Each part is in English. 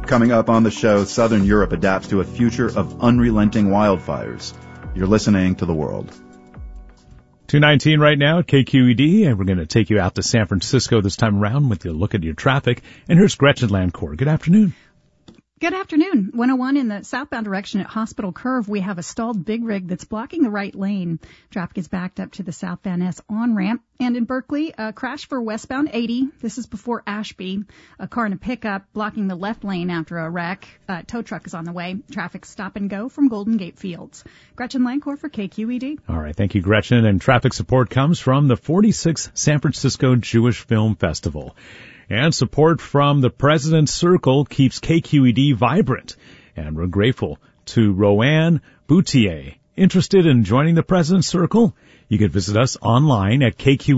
Coming up on the show, Southern Europe adapts to a future of unrelenting wildfires. You're listening to The World. 2:19 right now at KQED, and we're going to take you out to San Francisco this time around with a look at your traffic. And here's Gretchen Landcourt. Good afternoon. Good afternoon. 101 in the southbound direction at Hospital Curve, we have a stalled big rig that's blocking the right lane. Traffic is backed up to the South Van Ness on-ramp. And in Berkeley, a crash for westbound 80. This is before Ashby. A car and a pickup blocking the left lane after a wreck. Tow truck is on the way. Traffic stop and go from Golden Gate Fields. Gretchen Landcourt for KQED. All right. Thank you, Gretchen. And traffic support comes from the 46th San Francisco Jewish Film Festival. And support from the President's Circle keeps KQED vibrant. And we're grateful to Roanne Boutier. Interested in joining the President's Circle? You can visit us online at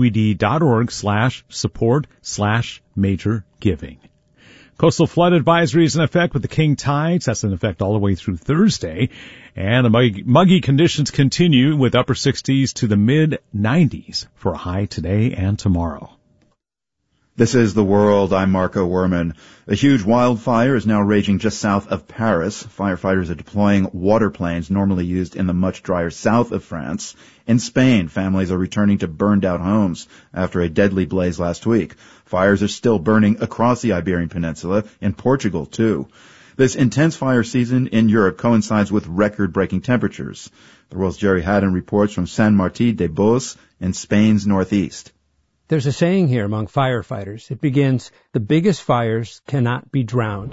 kqed.org/support/major giving. Coastal flood advisory is in effect with the king tides. That's in effect all the way through Thursday. And the muggy conditions continue with upper 60s to the mid 90s for a high today and tomorrow. This is The World. I'm Marco Werman. A huge wildfire is now raging just south of Paris. Firefighters are deploying water planes normally used in the much drier south of France. In Spain, families are returning to burned-out homes after a deadly blaze last week. Fires are still burning across the Iberian Peninsula, in Portugal, too. This intense fire season in Europe coincides with record-breaking temperatures. The World's Jerry Haddon reports from San Martín de Bos in Spain's northeast. There's a saying here among firefighters. It begins, the biggest fires cannot be drowned.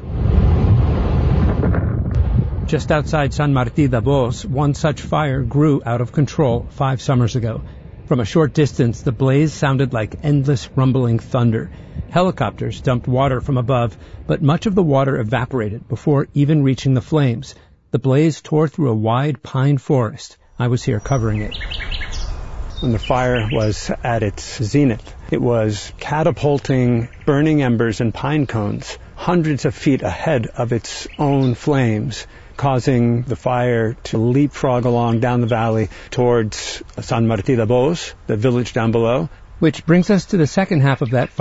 Just outside San Martín de Bos, one such fire grew out of control 5 summers ago. From a short distance, the blaze sounded like endless rumbling thunder. Helicopters dumped water from above, but much of the water evaporated before even reaching the flames. The blaze tore through a wide pine forest. I was here covering it. When the fire was at its zenith, it was catapulting burning embers and pine cones hundreds of feet ahead of its own flames, causing the fire to leapfrog along down the valley towards San Martín de Bos, the village down below. Which brings us to the second half of that